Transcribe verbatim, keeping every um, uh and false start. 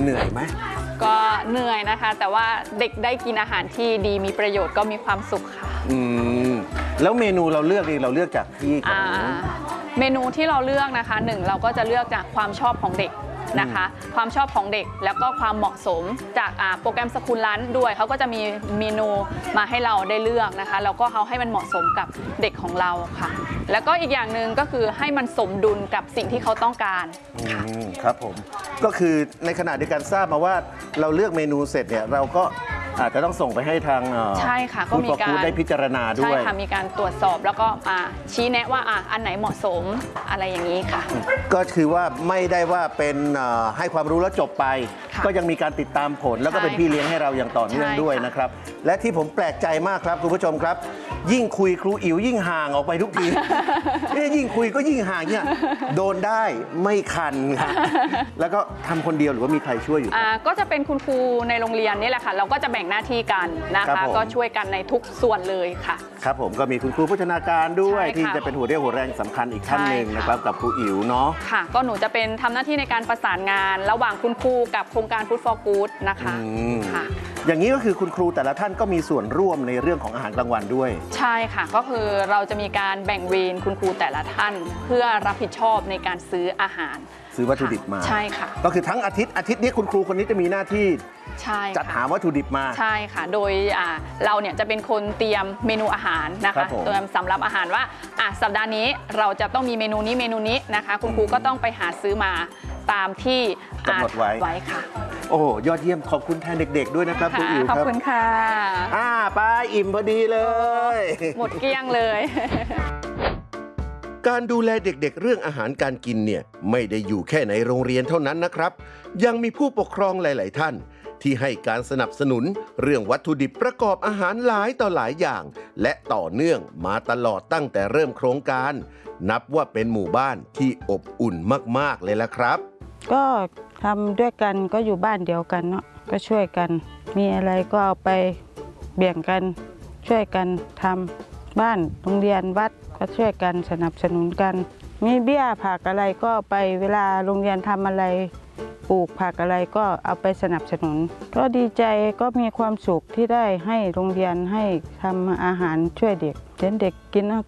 เหนื่อยไหมก็เหนื่อยนะคะแต่ว่าเด็กได้กินอาหารที่ดีมีประโยชน์ก็มีความสุขค่ะอืมแล้วเมนูเราเลือกนี่เราเลือกจากที่ของเมนูที่เราเลือกนะคะหนึ่งเราก็จะเลือกจากความชอบของเด็กนะคะความชอบของเด็กแล้วก็ความเหมาะสมจากโปรแกรมสคูลลันช์ด้วยเขาก็จะมีเมนูมาให้เราได้เลือกนะคะแล้วก็เขาให้มันเหมาะสมกับเด็กของเราค่ะแล้วก็อีกอย่างหนึ่งก็คือให้มันสมดุลกับสิ่งที่เขาต้องการครับผมก็คือในขณะเดียวกันทราบมาว่าเราเลือกเมนูเสร็จเนี่ยเราก็อาจจะต้องส่งไปให้ทางใช่ค่ะก็มีการได้พิจารณาด้วยใช่ค่ะมีการตรวจสอบแล้วก็ชี้แนะว่าอันไหนเหมาะสมอะไรอย่างนี้ค่ะก็คือว่าไม่ได้ว่าเป็นให้ความรู้แล้วจบไปก็ยังมีการติดตามผลแล้วก็เป็นพี่เลี้ยงให้เราอย่างต่อเนื่องด้วยนะครับและที่ผมแปลกใจมากครับคุณผู้ชมครับยิ่งคุยครูอิ๋วยิ่งห่างออกไปทุกทียิ่งคุยก็ยิ่งห่างเนี่ยโดนได้ไม่คันครับแล้วก็ทำคนเดียวหรือว่ามีใครช่วยอยู่ก็จะเป็นคุณครูในโรงเรียนนี่แหละค่ะเราก็จะแบ่งหน้าที่กันนะคะก็ช่วยกันในทุกส่วนเลยค่ะครับผมก็มีคุณครูพัฒนาการด้วยที่จะเป็นหัวเรี่ยวหัวแรงสำคัญอีกท่านหนึ่งนะครับกับครูอิ๋วเนาะค่ะก็หนูจะเป็นทำหน้าที่ในการประสานงานระหว่างคุณครูกับโครงการ Food for Good นะคะค่ะอย่างนี้ก็คือคุณครูแต่ละท่านก็มีส่วนร่วมในเรื่องของอาหารกลางวันด้วยใช่ค่ะก็คือเราจะมีการแบ่งเวรคุณครูแต่ละท่านเพื่อรับผิดชอบในการซื้ออาหารซื้อวัตถุดิบมาใช่ค่ะก็คือทั้งอาทิตย์อาทิตย์นี้คุณครูคนนี้จะมีหน้าที่จัดหาวัตถุดิบมาใช่ค่ะโดยเราเนี่ยจะเป็นคนเตรียมเมนูอาหารนะคะเตรียมสำรับอาหารว่าสัปดาห์นี้เราจะต้องมีเมนูนี้เมนูนี้นะคะคุณครูก็ต้องไปหาซื้อมาตามที่กำหนดไว้ไว้ค่ะโอ้ยอดเยี่ยมขอบคุณแทนเด็กๆด้วยนะครับครูอิ๋วครับขอบคุณค่ะอ่าไปอิ่มพอดีเลยหมดเกลี้ยงเลยการดูแลเด็กๆเรื่องอาหารการกินเนี่ยไม่ได้อยู่แค่ในโรงเรียนเท่านั้นนะครับยังมีผู้ปกครองหลายๆท่านที่ให้การสนับสนุนเรื่องวัตถุดิบประกอบอาหารหลายต่อหลายอย่างและต่อเนื่องมาตลอดตั้งแต่เริ่มโครงการนับว่าเป็นหมู่บ้านที่อบอุ่นมากๆเลยละครับก็ทำด้วยกันก็อยู่บ้านเดียวกันเนาะก็ช่วยกันมีอะไรก็เอาไปแบ่งกันช่วยกันทำบ้านโรงเรียนวัดก็ช่วยกันสนับสนุนกันมีเบี้ยผักอะไรก็ไปเวลาโรงเรียนทำอะไรปลูกผักอะไรก็เอาไปสนับสนุนก็ดีใจก็มีความสุขที่ได้ให้โรงเรียนให้ทำอาหารช่วยเด็กเด็กกิน